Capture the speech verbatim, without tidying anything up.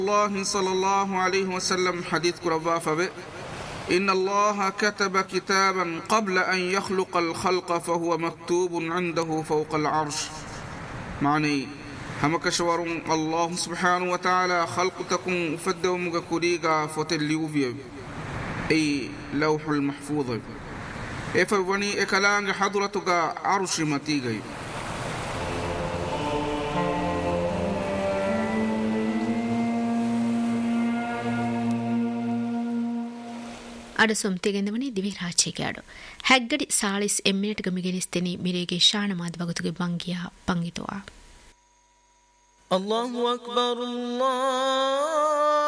الله صلى الله عليه وسلم حديث كربا فبئ إن الله كتب كتابا قبل أن يخلق الخلق فهو مكتوب عنده فوق العرش معني هم كشورون الله سبحانه وتعالى خلقتكم فدوم كوريغا فتليوفيا أي لوح المحفوظ إفوني إكلان حضرتك عرش متيجي ಅಡ ಸೊಂತೆಗೆಂದವನಿ ದಿವಿ ರಾಚೆಗಾಡು ಹೆಗ್ಗಡಿ ಸಾಳಿಸ್ ಎಮ್ಮಿನೆಟ್ ಗಮಿಗೆನಿಸ್ತೆನಿ ಮಿರೆಗೆ ಶಾಣ ಮಾದವಗುತುಗೆ ಬಂಗಿಯ ಪಂಗಿತೋಆ ಅಲ್ಲಾಹು ಅಕ್ಬರ್ ಅಲ್ಲಾಹ್